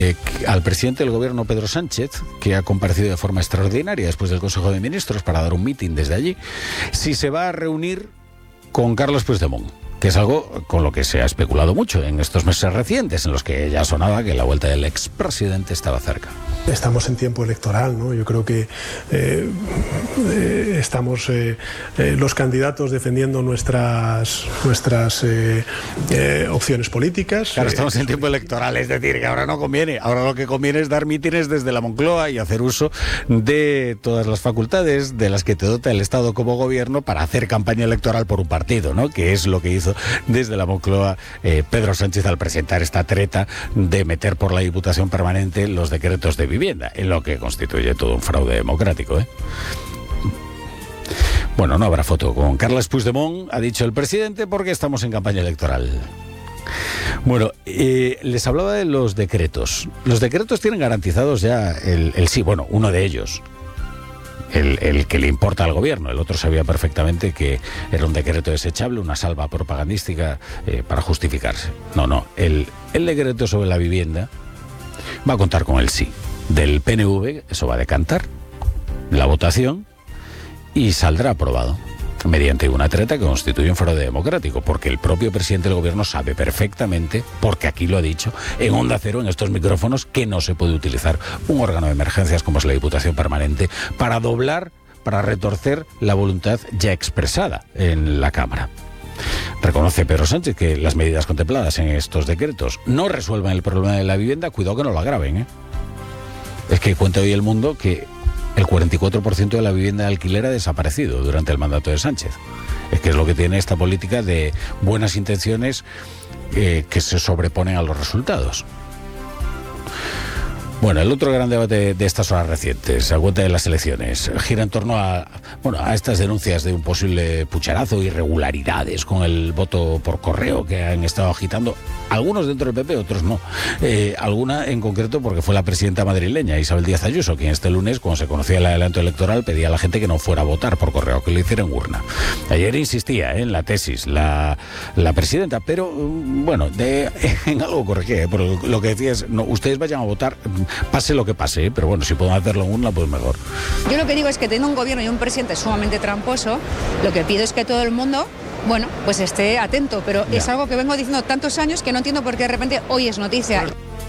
al presidente del gobierno, Pedro Sánchez, que ha comparecido de forma extraordinaria después del Consejo de Ministros para dar un mitin desde allí, si se va a reunir con Carles Puigdemont, que es algo con lo que se ha especulado mucho en estos meses recientes, en los que ya sonaba que la vuelta del expresidente estaba cerca. Estamos en tiempo electoral, ¿no? Yo creo que estamos los candidatos defendiendo nuestras opciones políticas. Claro, estamos en tiempo electoral, es decir, que ahora no conviene. Ahora lo que conviene es dar mítines desde la Moncloa y hacer uso de todas las facultades de las que te dota el Estado como gobierno para hacer campaña electoral por un partido, ¿no? Que es lo que hizo desde la Moncloa Pedro Sánchez al presentar esta treta de meter por la Diputación Permanente los decretos de vivienda, en lo que constituye todo un fraude democrático, ¿eh? Bueno, no habrá foto con Carles Puigdemont, ha dicho el presidente, porque estamos en campaña electoral. Bueno, les hablaba de los decretos. Los decretos tienen garantizados ya el sí, bueno, uno de ellos. El que le importa al gobierno. El otro sabía perfectamente que era un decreto desechable, una salva propagandística para justificarse. No. El decreto sobre la vivienda va a contar con el sí del PNV, eso va a decantar la votación y saldrá aprobado mediante una treta que constituye un fraude democrático, porque el propio presidente del gobierno sabe perfectamente, porque aquí lo ha dicho en Onda Cero, en estos micrófonos, que no se puede utilizar un órgano de emergencias como es la Diputación Permanente para doblar, para retorcer la voluntad ya expresada en la Cámara. Reconoce Pedro Sánchez que las medidas contempladas en estos decretos no resuelven el problema de la vivienda. Cuidado que no lo agraven, ¿eh? Es que cuenta hoy El Mundo que el 44% de la vivienda de alquiler ha desaparecido durante el mandato de Sánchez. Es que es lo que tiene esta política de buenas intenciones que se sobreponen a los resultados. Bueno, el otro gran debate de estas horas recientes, a cuenta de las elecciones, gira en torno a estas denuncias de un posible pucherazo, irregularidades con el voto por correo que han estado agitando algunos dentro del PP, otros no. Alguna en concreto porque fue la presidenta madrileña, Isabel Díaz Ayuso, quien este lunes, cuando se conocía el adelanto electoral, pedía a la gente que no fuera a votar por correo, que lo hiciera en urna. Ayer insistía en la tesis la presidenta, pero bueno, en algo corregía, pero lo que decía es, no, ustedes vayan a votar, pase lo que pase, pero bueno, si pueden hacerlo en urna, pues mejor. Yo lo que digo es que teniendo un gobierno y un presidente sumamente tramposo, lo que pido es que todo el mundo, bueno, pues esté atento, pero ya. Es algo que vengo diciendo tantos años que no entiendo por qué de repente hoy es noticia.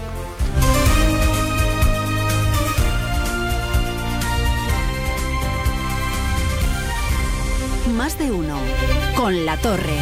Más de uno con La Torre.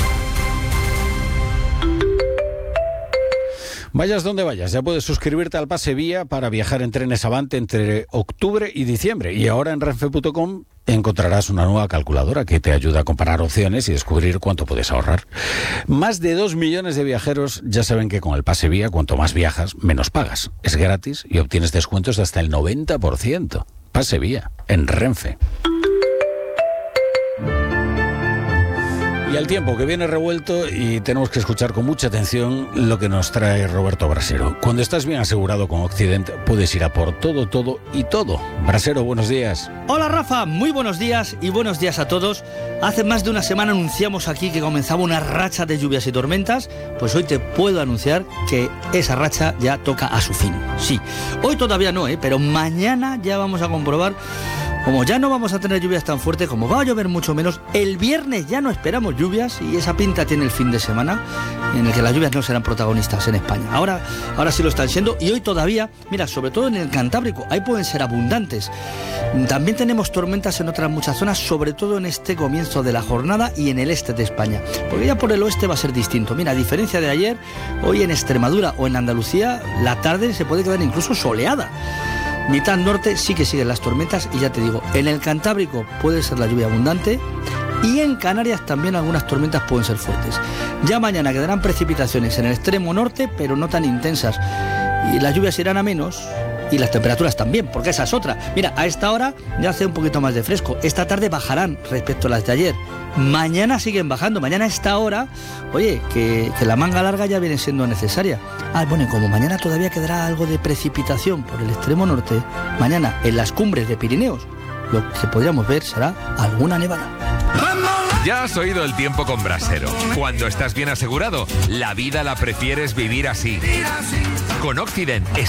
Vayas donde vayas, ya puedes suscribirte al Pase Vía para viajar en trenes Avante entre octubre y diciembre. Y ahora en renfe.com encontrarás una nueva calculadora que te ayuda a comparar opciones y descubrir cuánto puedes ahorrar. Más de 2 millones de viajeros ya saben que con el Pase Vía, cuanto más viajas, menos pagas. Es gratis y obtienes descuentos de hasta el 90%. Pase Vía, en Renfe. Y al tiempo que viene revuelto y tenemos que escuchar con mucha atención lo que nos trae Roberto Brasero. Cuando estás bien asegurado con Occident, puedes ir a por todo y todo. Brasero, buenos días. Hola Rafa, muy buenos días y buenos días a todos. Hace más de una semana anunciamos aquí que comenzaba una racha de lluvias y tormentas. Pues hoy te puedo anunciar que esa racha ya toca a su fin. Sí, hoy todavía no, pero mañana ya vamos a comprobar. Como ya no vamos a tener lluvias tan fuertes, como va a llover mucho menos, el viernes ya no esperamos lluvias y esa pinta tiene el fin de semana en el que las lluvias no serán protagonistas en España. Ahora sí lo están siendo y hoy todavía, mira, sobre todo en el Cantábrico, ahí pueden ser abundantes. También tenemos tormentas en otras muchas zonas, sobre todo en este comienzo de la jornada y en el este de España, porque ya por el oeste va a ser distinto. Mira, a diferencia de ayer, hoy en Extremadura o en Andalucía, la tarde se puede quedar incluso soleada. Mitad norte sí que siguen las tormentas y ya te digo, en el Cantábrico puede ser la lluvia abundante y en Canarias también algunas tormentas pueden ser fuertes. Ya mañana quedarán precipitaciones en el extremo norte, pero no tan intensas. Y las lluvias irán a menos y las temperaturas también, porque esa es otra. Mira, a esta hora ya hace un poquito más de fresco. Esta tarde bajarán respecto a las de ayer. Mañana siguen bajando. Mañana a esta hora, oye, que la manga larga ya viene siendo necesaria. Bueno, y como mañana todavía quedará algo de precipitación por el extremo norte, mañana en las cumbres de Pirineos, lo que podríamos ver será alguna nevada. Ya has oído el tiempo con Brasero. Cuando estás bien asegurado, la vida la prefieres vivir así. Con Occident